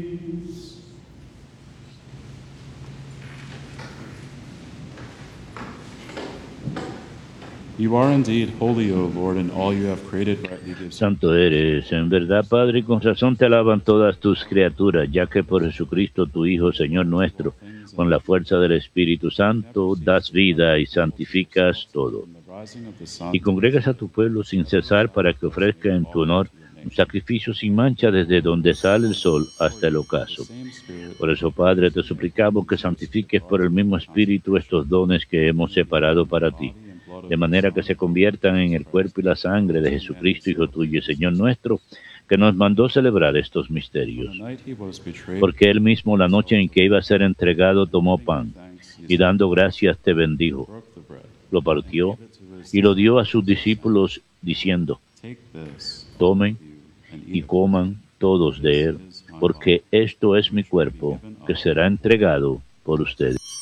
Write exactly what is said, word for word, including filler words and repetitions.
You are indeed holy, O Lord, and all you have created rightly gives. Santo eres, en verdad, Padre, y con razón te alaban todas tus criaturas, ya que por Jesucristo, tu Hijo, Señor nuestro, con la fuerza del Espíritu Santo, das vida y santificas todo. Y congregas a tu pueblo sin cesar para que ofrezca en tu honor un sacrificio sin mancha desde donde sale el sol hasta el ocaso. Por eso, Padre, te suplicamos que santifiques por el mismo Espíritu estos dones que hemos separado para ti, de manera que se conviertan en el cuerpo y la sangre de Jesucristo, Hijo tuyo y Señor nuestro, que nos mandó celebrar estos misterios. Porque Él mismo, la noche en que iba a ser entregado, tomó pan, y dando gracias te bendijo. Lo partió y lo dio a sus discípulos, diciendo: tomen y coman todos de él, porque esto es mi cuerpo, que será entregado por ustedes.